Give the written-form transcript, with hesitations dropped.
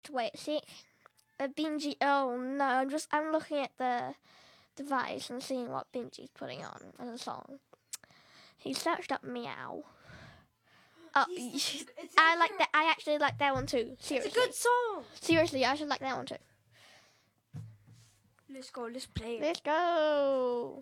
Wait, see, Benji. Oh no, I'm looking at the device and seeing what Benji's putting on as a song. He searched up Meow. Oh, I like that. I actually like that one too. Seriously, It's a good song. Seriously, I should like that one too. Let's go. Let's play it. Let's go.